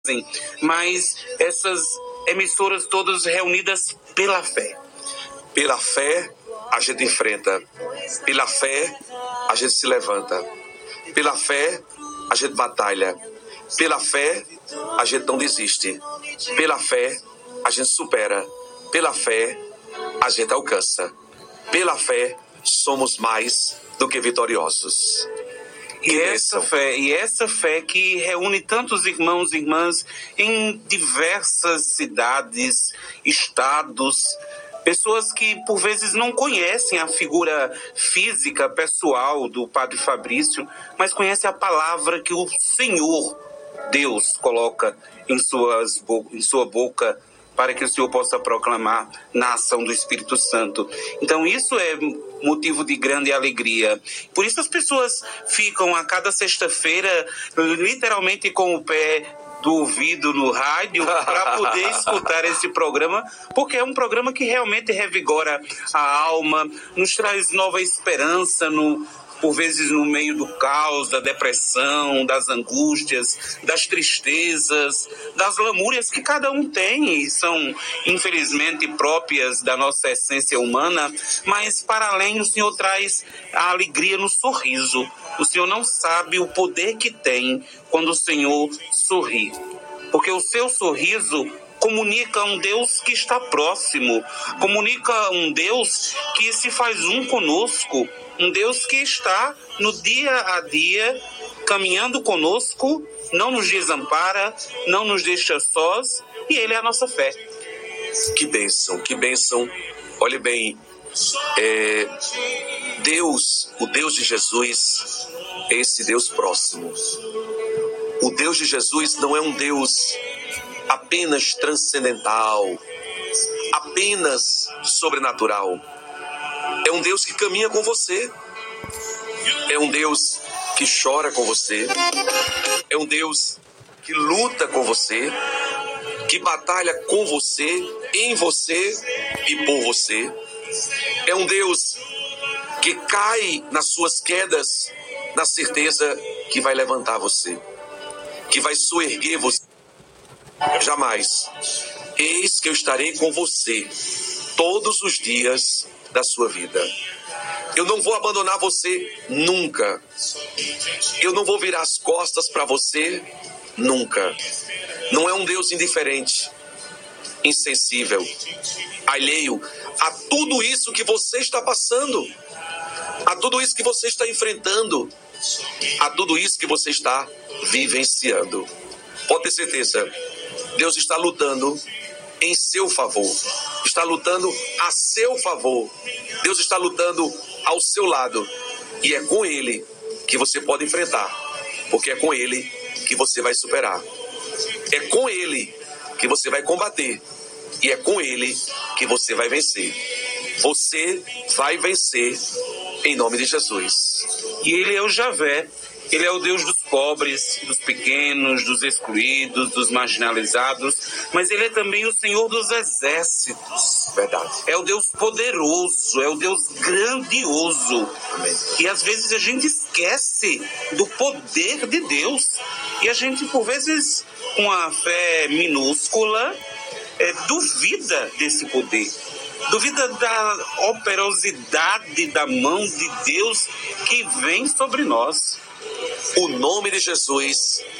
mas essas emissoras todas reunidas pela fé. Pela fé, a gente enfrenta. Pela fé, a gente se levanta. Pela fé, a gente batalha. Pela fé, a gente não desiste. Pela fé, a gente supera. Pela fé, a gente alcança. Pela fé, somos mais do que vitoriosos. E essa fé que reúne tantos irmãos e irmãs em diversas cidades, estados, pessoas que por vezes não conhecem a figura física, pessoal do Padre Fabrício, mas conhecem a palavra que o Senhor, Deus, coloca em sua boca para que o Senhor possa proclamar na ação do Espírito Santo. Então isso é motivo de grande alegria. Por isso as pessoas ficam a cada sexta-feira literalmente com o pé do ouvido no rádio para poder escutar esse programa, porque é um programa que realmente revigora a alma, nos traz nova esperança por vezes no meio do caos, da depressão, das angústias, das tristezas, das lamúrias que cada um tem e são, infelizmente, próprias da nossa essência humana, mas para além o Senhor traz a alegria no sorriso. O Senhor não sabe o poder que tem quando o Senhor sorri, porque o seu sorriso comunica um Deus que está próximo, comunica um Deus que se faz um conosco, um Deus que está no dia a dia caminhando conosco, não nos desampara, não nos deixa sós, e Ele é a nossa fé. Que bênção, que bênção. Olhe bem, Deus, o Deus de Jesus, é esse Deus próximo. O Deus de Jesus não é um Deus apenas transcendental, apenas sobrenatural. É um Deus que caminha com você. É um Deus que chora com você. É um Deus que luta com você, que batalha com você, em você e por você. É um Deus que cai nas suas quedas na certeza que vai levantar você, que vai soerguer você. Jamais. Eis que eu estarei com você todos os dias da sua vida. Eu não vou abandonar você nunca. Eu não vou virar as costas para você nunca. Não é um Deus indiferente, insensível, alheio a tudo isso que você está passando, a tudo isso que você está enfrentando, a tudo isso que você está vivenciando. Pode ter certeza, Deus está lutando em seu favor, está lutando a seu favor. Deus está lutando ao seu lado, e é com Ele que você pode enfrentar, porque é com Ele que você vai superar, é com Ele que você vai combater, e é com Ele que você vai vencer. Você vai vencer em nome de Jesus. E Ele é o Javé. Ele é o Deus dos pobres, dos pequenos, dos excluídos, dos marginalizados, mas Ele é também o Senhor dos exércitos. Verdade. É o Deus poderoso, é o Deus grandioso. Amém. E às vezes a gente esquece do poder de Deus. E a gente, por vezes, com a fé minúscula, duvida desse poder. Duvida da operosidade da mão de Deus que vem sobre nós. O nome de Jesus